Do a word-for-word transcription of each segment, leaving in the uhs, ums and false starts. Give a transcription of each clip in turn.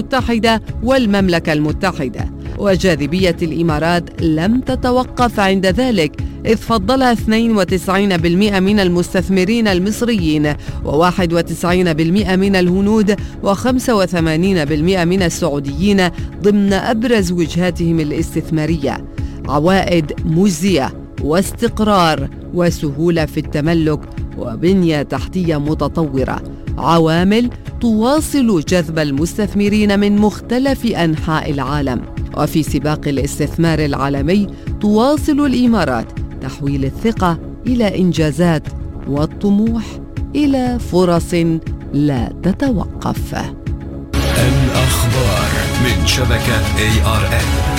المتحدة والمملكة المتحدة. وجاذبية الإمارات لم تتوقف عند ذلك، إذ فضلها اثنين وتسعين بالمئة من المستثمرين المصريين وواحد وتسعين بالمئة من الهنود وخمسة وثمانين بالمئة من السعوديين ضمن أبرز وجهاتهم الاستثمارية: عوائد مجزية واستقرار وسهولة في التملك وبنية تحتية متطورة، عوامل تواصل جذب المستثمرين من مختلف أنحاء العالم. وفي سباق الاستثمار العالمي تواصل الإمارات تحويل الثقة إلى إنجازات والطموح إلى فرص لا تتوقف. الأخبار من شبكة إيه آر إن.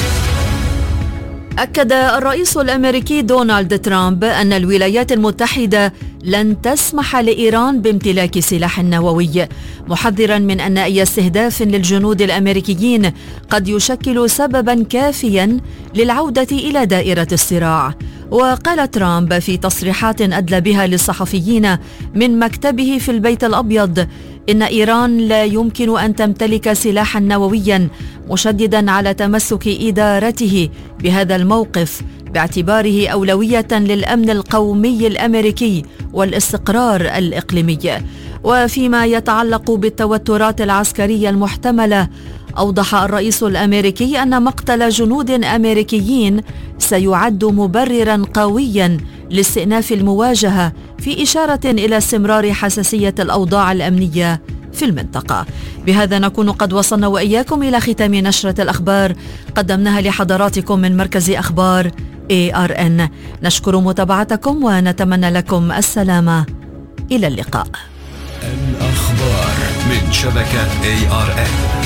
أكد الرئيس الأمريكي دونالد ترامب أن الولايات المتحدة لن تسمح لإيران بامتلاك سلاح نووي، محذرا من أن أي استهداف للجنود الأمريكيين قد يشكل سببا كافيا للعودة إلى دائرة الصراع. وقال ترامب في تصريحات أدلى بها للصحفيين من مكتبه في البيت الأبيض إن إيران لا يمكن أن تمتلك سلاحا نوويا، مشددا على تمسك إدارته بهذا الموقف باعتباره أولوية للأمن القومي الأمريكي والاستقرار الإقليمي. وفيما يتعلق بالتوترات العسكرية المحتملة، أوضح الرئيس الأمريكي أن مقتل جنود أمريكيين سيعد مبررا قويا لاستئناف المواجهة، في إشارة إلى استمرار حساسية الأوضاع الأمنية في المنطقة. بهذا نكون قد وصلنا وإياكم إلى ختام نشرة الأخبار قدمناها لحضراتكم من مركز أخبار إيه آر إن. نشكر متابعتكم ونتمنى لكم السلامة. إلى اللقاء. الأخبار من شبكة إيه آر إن.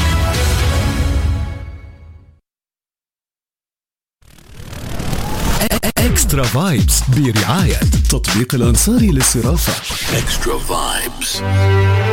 إكسترا فايبس برعاية تطبيق الأنصاري للصرافة. إكسترا فايبس.